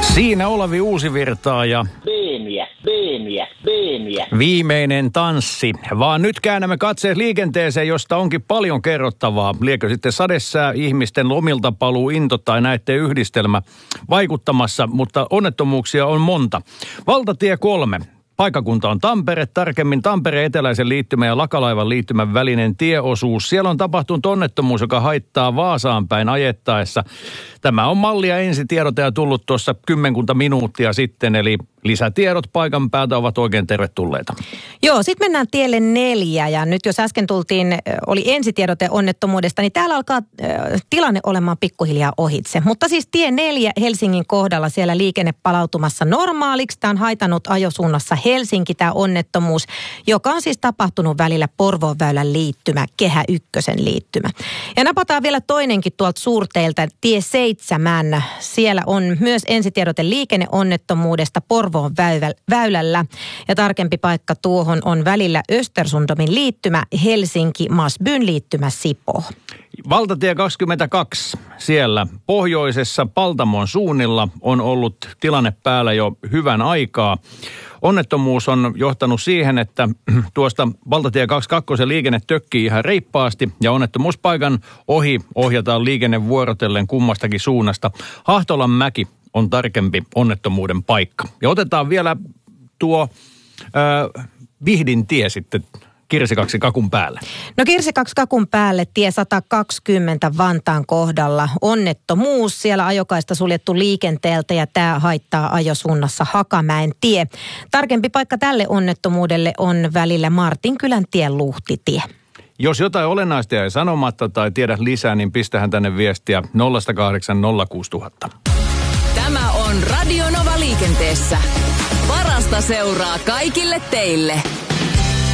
Siinä Olavi Uusivirtaa ja Beemiä. Viimeinen tanssi. Vaan nyt käännämme katseet liikenteeseen, josta onkin paljon kerrottavaa. Liekö sitten sadesää, ihmisten lomilta paluu, into tai näiden yhdistelmä vaikuttamassa, mutta onnettomuuksia on monta. Valtatie 3. Paikkakunta on Tampere, tarkemmin Tampereen eteläisen liittymän ja Lakalaivan liittymän välinen tieosuus. Siellä on tapahtunut onnettomuus, joka haittaa Vaasaan päin ajettaessa. Tämä on mallia ensitiedote ja tullut tuossa 10 minuuttia sitten, eli lisätiedot paikan päältä ovat oikein tervetulleita. Joo, sitten mennään tielle 4 ja nyt jos äsken oli ensitiedote onnettomuudesta, niin täällä alkaa tilanne olemaan pikkuhiljaa ohitse. Mutta siis tie 4 Helsingin kohdalla siellä liikenne palautumassa normaaliksi. Tämä on haitannut ajosuunnassa Helsinki, tämä onnettomuus, joka on siis tapahtunut välillä Porvoonväylän liittymä, Kehä Ykkösen liittymä. Ja napataan vielä toinenkin tuolta suurteilta, tie 7. Siellä on myös ensitiedote liikenneonnettomuudesta Porvoonväylällä. Ja tarkempi paikka tuohon on välillä Östersundomin liittymä, Helsinki, Masbyn liittymä, Sipoo. Valtatie 22. Siellä pohjoisessa Paltamon suunnilla on ollut tilanne päällä jo hyvän aikaa. Onnettomuus on johtanut siihen, että tuosta valtatie 22 liikenne tökkii ihan reippaasti ja onnettomuuspaikan ohi ohjataan liikenne vuorotellen kummastakin suunnasta. Hahtolan mäki on tarkempi onnettomuuden paikka. Ja otetaan vielä tuo Vihdin tie sitten Kirsikaksi kakun päälle. No Kirsikaksi kakun päälle tie 120 Vantaan kohdalla. Onnettomuus, siellä ajokaista suljettu liikenteeltä ja tämä haittaa ajosuunnassa Hakamäen tie. Tarkempi paikka tälle onnettomuudelle on välillä Martinkylän tien Luhtitie. Jos jotain olennaista jäi sanomatta tai tiedät lisää, niin pistähän tänne viestiä 0806000. Tämä on Radio Nova liikenteessä. Parasta seuraa kaikille teille.